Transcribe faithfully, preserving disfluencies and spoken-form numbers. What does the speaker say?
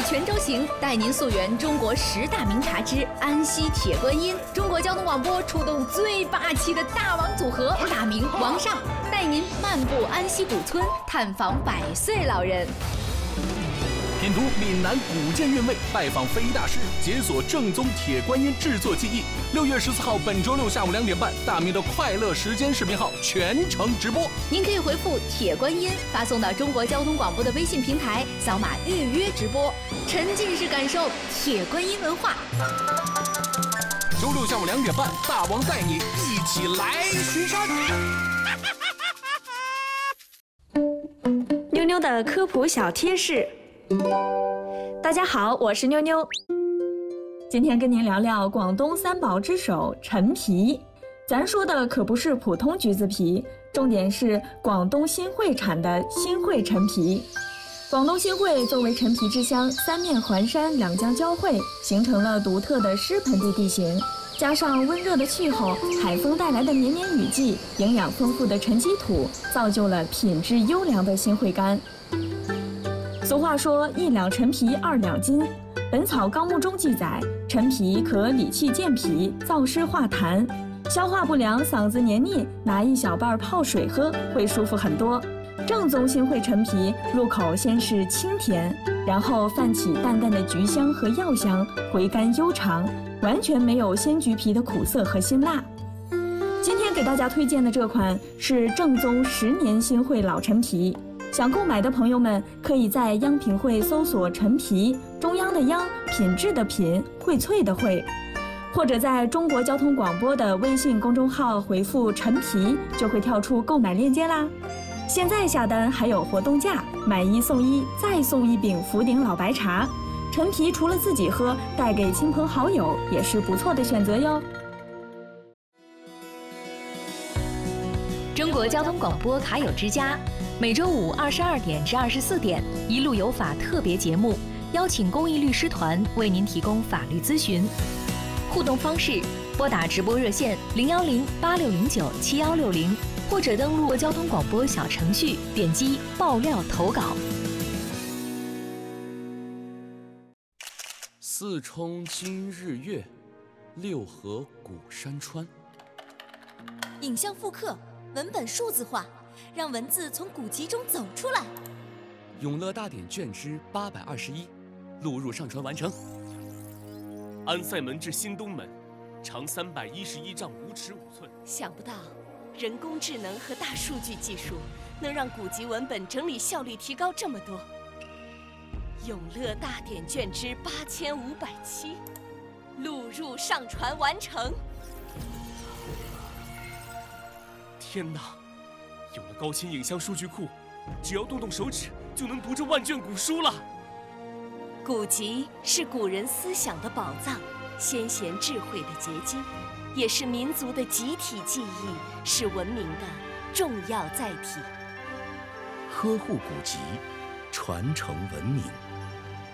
泉州行，带您溯源中国十大名茶之安溪铁观音。中国交通广播出动最霸气的大王组合，大明王上带您漫步安溪古村，探访百岁老人。 品读闽南古建韵味，拜访非遗大师，解锁正宗铁观音制作技艺。六月十四号，本周六下午两点半，大明的快乐时间视频号全程直播。 您可以回复“铁观音”发送到中国交通广播的微信平台，扫码预约直播，沉浸式感受铁观音文化。 周六下午两点半，大王带你一起来巡山。 妞妞的科普小贴士。大家好，我是妞妞。今天跟您聊聊广东三宝之首陈皮。咱说的可不是普通橘子皮，重点是广东新会产的新会陈皮。广东新会作为陈皮之乡，三面环山，两江交汇，形成了独特的湿盆地地形。加上温热的气候，海风带来的绵绵雨季，营养丰富的沉积土，造就了品质优良的新会柑。俗话说一两陈皮二两金，《本草纲目》中记载，陈皮可理气健脾、燥湿化痰，消化不良、嗓子黏腻，拿一小瓣泡水喝会舒服很多。正宗新会陈皮入口先是清甜，然后泛起淡淡的橘香和药香，回甘悠长，完全没有鲜橘皮的苦涩和辛辣。今天给大家推荐的这款是正宗十年新会老陈皮。想购买的朋友们，可以在央品汇搜索陈皮，中央的央，品质的品，荟萃的荟，或者在中国交通广播的微信公众号回复陈皮，就会跳出购买链接啦。现在下单还有活动价，买一送一，再送一饼福鼎老白茶。陈皮除了自己喝，带给亲朋好友也是不错的选择哟。 中国交通广播卡友之家，每周五二十二点至二十四点，一路有法特别节目，邀请公益律师团为您提供法律咨询。互动方式：拨打直播热线零幺零八六零九七幺六零，或者登录交通广播小程序，点击爆料投稿。 四冲今日月，六合古山川。 影像复刻，文本数字化，让文字从古籍中走出来。 永乐大典卷之八百二十一，录入上传完成。安塞门至新东门，长三百一十一丈五尺五寸。 想不到，人工智能和大数据技术能让古籍文本整理效率提高这么多。永乐大典卷之八千五百七，录入上传完成。 天哪！有了高清影像数据库，只要动动手指就能读这万卷古书了。 古籍是古人思想的宝藏，先贤智慧的结晶，也是民族的集体记忆，是文明的重要载体。 呵护古籍，传承文明。